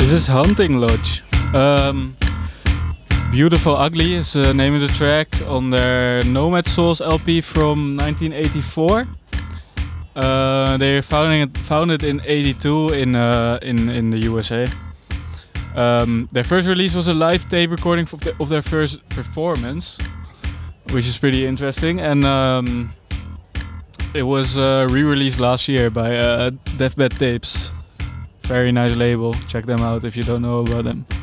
This is Hunting Lodge. Beautiful Ugly is the name of the track on their Nomad Souls LP from 1984. They founded in '82 in the USA. Their first release was a live tape recording of their first performance, which is pretty interesting, and it was re-released last year by Deathbed Tapes. Very nice label. Check them out if you don't know about them.